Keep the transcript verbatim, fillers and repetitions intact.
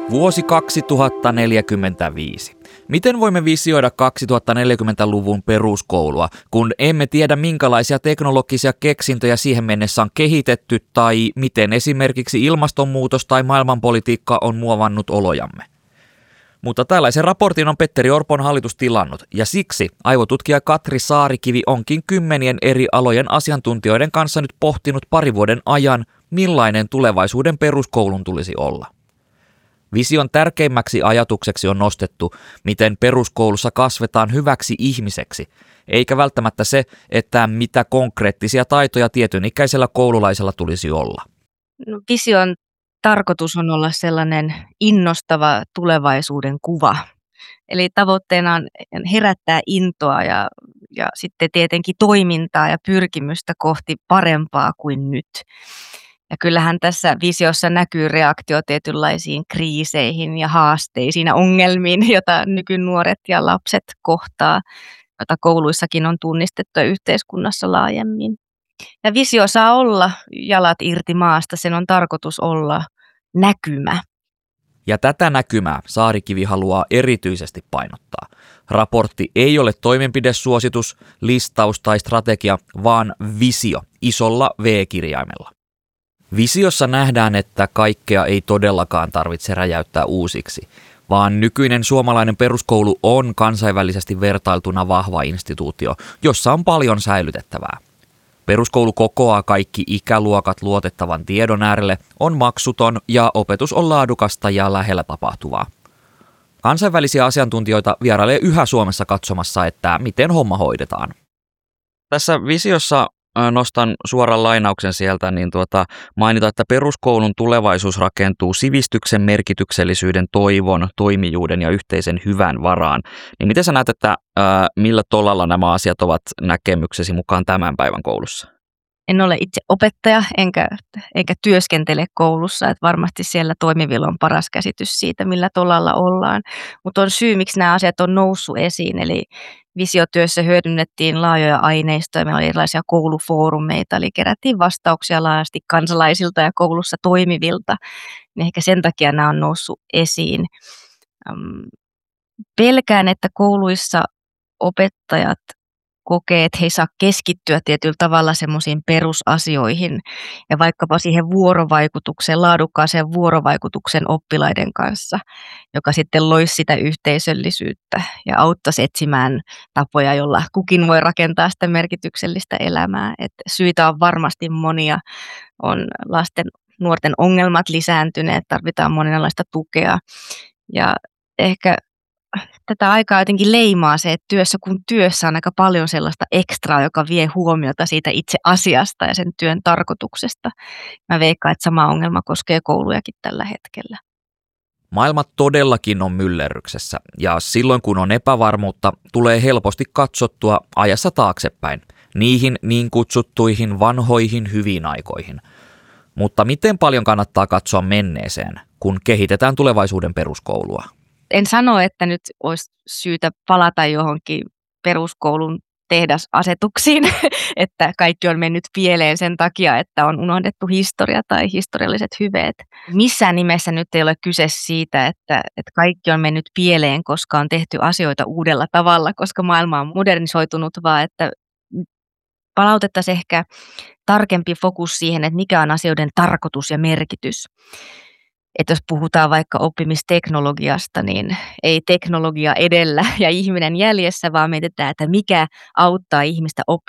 Vuosi kaksituhattaneljäkymmentäviisi. Miten voimme visioida kaksituhattaneljäkymmentäluvun peruskoulua, kun emme tiedä minkälaisia teknologisia keksintöjä siihen mennessä on kehitetty tai miten esimerkiksi ilmastonmuutos tai maailmanpolitiikka on muovannut olojamme? Mutta tällaisen raportin on Petteri Orpon hallitus tilannut, ja siksi aivotutkija Katri Saarikivi onkin kymmenien eri alojen asiantuntijoiden kanssa nyt pohtinut pari vuoden ajan, millainen tulevaisuuden peruskoulun tulisi olla. Vision tärkeimmäksi ajatukseksi on nostettu, miten peruskoulussa kasvetaan hyväksi ihmiseksi, eikä välttämättä se, että mitä konkreettisia taitoja tietyn ikäisellä koululaisella tulisi olla. No, vision tarkoitus on olla sellainen innostava tulevaisuuden kuva. Eli tavoitteena on herättää intoa ja, ja sitten tietenkin toimintaa ja pyrkimystä kohti parempaa kuin nyt. Ja kyllähän tässä visiossa näkyy reaktio tietynlaisiin kriiseihin ja haasteisiin ja ongelmiin, joita nykynuoret ja lapset kohtaa, joita kouluissakin on tunnistettu ja yhteiskunnassa laajemmin. Ja visio saa olla jalat irti maasta, sen on tarkoitus olla näkymä. Ja tätä näkymää Saarikivi haluaa erityisesti painottaa. Raportti ei ole toimenpidesuositus, listaus tai strategia, vaan visio isolla V-kirjaimella. Visiossa nähdään, että kaikkea ei todellakaan tarvitse räjäyttää uusiksi, vaan nykyinen suomalainen peruskoulu on kansainvälisesti vertailtuna vahva instituutio, jossa on paljon säilytettävää. Peruskoulu kokoaa kaikki ikäluokat luotettavan tiedon äärelle, on maksuton ja opetus on laadukasta ja lähellä tapahtuvaa. Kansainvälisiä asiantuntijoita vierailee yhä Suomessa katsomassa, että miten homma hoidetaan. Tässä visiossa nostan suoran lainauksen sieltä, niin tuota, mainita, että peruskoulun tulevaisuus rakentuu sivistyksen, merkityksellisyyden, toivon, toimijuuden ja yhteisen hyvän varaan. Niin miten sä näet, että ää, millä tolalla nämä asiat ovat näkemyksesi mukaan tämän päivän koulussa? En ole itse opettaja enkä, enkä työskentele koulussa, että varmasti siellä toimivilla on paras käsitys siitä, millä tolalla ollaan. Mutta on syy, miksi nämä asiat on noussut esiin, eli visiotyössä hyödynnettiin laajoja aineistoja, meillä oli erilaisia koulufoorumeita, eli kerättiin vastauksia laajasti kansalaisilta ja koulussa toimivilta, niin ehkä sen takia nämä on noussut esiin. Pelkään, että kouluissa opettajat kokee, että he ei saa keskittyä tietyllä tavalla semmoisiin perusasioihin ja vaikkapa siihen vuorovaikutukseen, laadukkaaseen vuorovaikutuksen oppilaiden kanssa, joka sitten loisi sitä yhteisöllisyyttä ja auttaisi etsimään tapoja, jolla kukin voi rakentaa sitä merkityksellistä elämää. Että syitä on varmasti monia, on lasten, nuorten ongelmat lisääntyneet, tarvitaan monenlaista tukea ja ehkä tätä aikaa jotenkin leimaa se, että työssä kun työssä on aika paljon sellaista ekstraa, joka vie huomiota siitä itse asiasta ja sen työn tarkoituksesta. Mä veikkaan, että sama ongelma koskee koulujakin tällä hetkellä. Maailma todellakin on myllerryksessä ja silloin kun on epävarmuutta, tulee helposti katsottua ajassa taaksepäin, niihin niin kutsuttuihin vanhoihin hyviin aikoihin. Mutta miten paljon kannattaa katsoa menneeseen, kun kehitetään tulevaisuuden peruskoulua? En sano, että nyt olisi syytä palata johonkin peruskoulun tehdasasetuksiin, että kaikki on mennyt pieleen sen takia, että on unohdettu historia tai historialliset hyveet. Missään nimessä nyt ei ole kyse siitä, että, että kaikki on mennyt pieleen, koska on tehty asioita uudella tavalla, koska maailma on modernisoitunut, vaan että palautettaisiin ehkä tarkempi fokus siihen, että mikä on asioiden tarkoitus ja merkitys. Että jos puhutaan vaikka oppimisteknologiasta, niin ei teknologia edellä ja ihminen jäljessä, vaan mietitään, että mikä auttaa ihmistä oppimaan